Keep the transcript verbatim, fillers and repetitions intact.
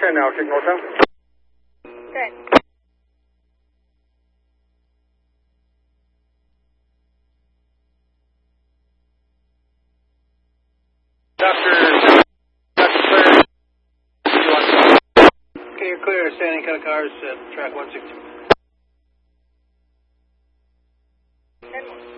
ten now, kick northbound. Good. Doctor, Doctor Claire. Okay, you're clear. Standing cut of cars, uh, track one sixty. ten one.